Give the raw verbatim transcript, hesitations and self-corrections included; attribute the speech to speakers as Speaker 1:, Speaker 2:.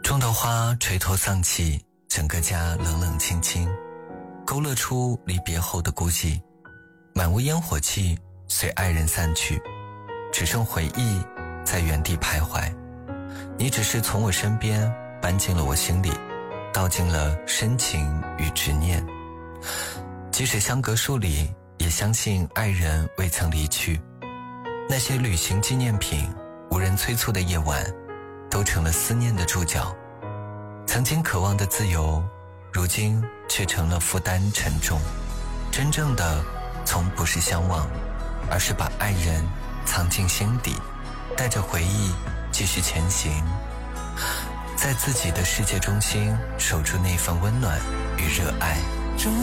Speaker 1: 种的花垂头丧气，整个家冷冷清清，勾勒出离别后的孤寂。满屋烟火气随爱人散去，只剩回忆在原地徘徊。你只是从我身边搬进了我心里，道尽了深情与执念。即使相隔数里，也相信爱人未曾离去。那些旅行纪念品，无人催促的夜晚，都成了思念的注脚。曾经渴望的自由，如今却成了负担沉重。真正的从不是相忘，而是把爱人藏进心底，带着回忆继续前行，在自己的世界中心守住那份温暖与热爱。